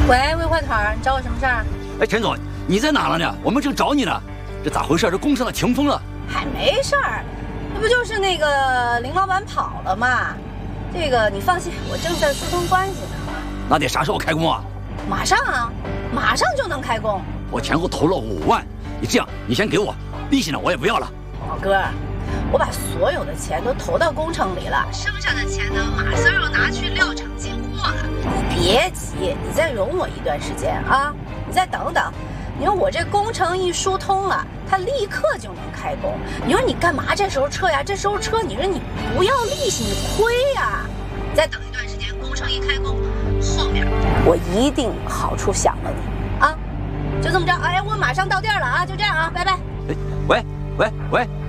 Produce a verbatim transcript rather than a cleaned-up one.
喂，魏焕团，你找我什么事儿？ 哎，陈总，你在哪了呢？我们正找你呢。这咋回事？这工程上停风了。 还没事儿，这不就是那个林老板跑了吗？这个你放心，我正在疏通关系呢。 那得啥时候开工啊？ 马上啊，马上就能开工。 我前后投了五万，你这样，你先给我，利息呢我也不要了。 老哥，我把所有的钱都投到工程里了，剩下的钱呢，马上要拿去料厂进货了。你别急，你再容我一段时间啊，你再等等。你说我这工程一疏通了，它立刻就能开工。你说你干嘛这时候撤呀？这时候撤，你说你不要利息，你亏呀。你再等一段时间，工程一开工，后面我一定好处想了你啊。就这么着，哎，我马上到地儿了啊，就这样啊，拜拜。 哎，喂喂喂。